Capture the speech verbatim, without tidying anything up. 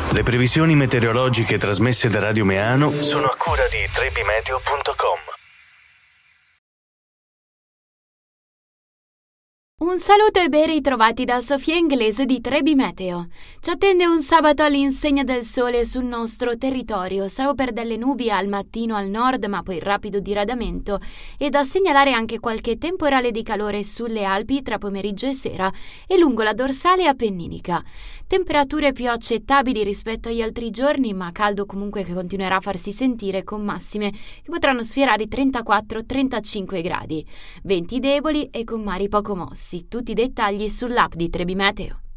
Le previsioni meteorologiche trasmesse da Radio Meano sono a cura di trebimeteo punto com. Un saluto e ben ritrovati da Sofia Inglese di Trebi Meteo. Ci attende un sabato all'insegna del sole sul nostro territorio, salvo per delle nubi al mattino al nord, ma poi rapido diradamento, e da segnalare anche qualche temporale di calore sulle Alpi tra pomeriggio e sera e lungo la dorsale appenninica. Temperature più accettabili rispetto agli altri giorni, ma caldo comunque che continuerà a farsi sentire con massime che potranno sfiorare i trentaquattro trentacinque gradi. Venti deboli e con mari poco mossi. Tutti i dettagli sull'app di Trebi Meteo.